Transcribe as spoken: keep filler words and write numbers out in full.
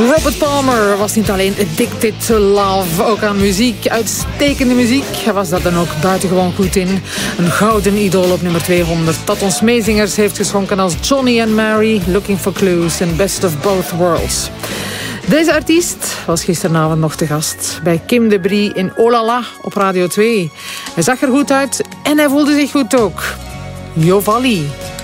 Robert Palmer was niet alleen addicted to love, ook aan muziek, uitstekende muziek. Hij was daar dan ook buitengewoon goed in. Een gouden idool op nummer tweehonderd, dat ons meezingers heeft geschonken als Johnny and Mary, Looking for Clues en Best of Both Worlds. Deze artiest was gisteravond nog te gast bij Kim de Brie in Oh La La op Radio twee. Hij zag er goed uit en hij voelde zich goed ook. Jovalli.